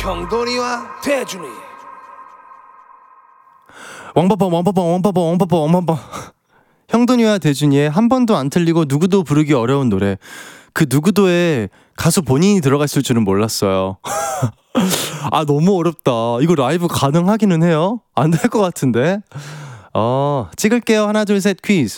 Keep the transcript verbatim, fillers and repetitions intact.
형돈이와 대준이. 왕빠빠 왕빠빠 왕빠빠 왕빠빠 왕빠빠. 형돈이와 대준이의 한 번도 안 틀리고 누구도 부르기 어려운 노래. 그 누구도에 가수 본인이 들어갔을 줄은 몰랐어요. 아 너무 어렵다. 이거 라이브 가능하기는 해요? 안 될 것 같은데. 어 찍을게요. 하나 둘 셋 퀴즈.